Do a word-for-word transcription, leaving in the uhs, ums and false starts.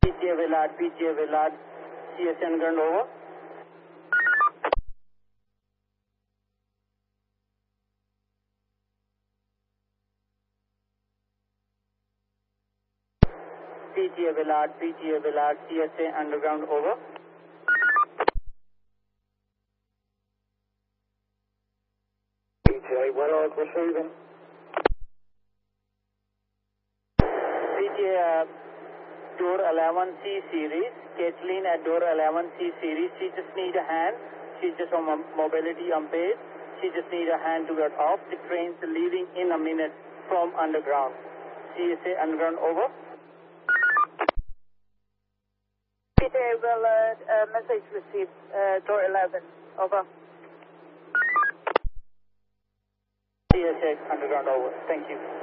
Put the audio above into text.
P T A Villard, P T A Villard, C S N Underground over. P T A Villard, P T A Villard, C S A Underground over. P T A Villard receiving. P T A uh, door eleven C series, Kathleen at door eleven C series, she just need a hand, she's just on mobility unpaid, she just need a hand to get off, the train's leaving in a minute from underground. C S A Underground over. P T A will, uh, uh, message received, uh, door eleven, over. C S A Underground over, thank you.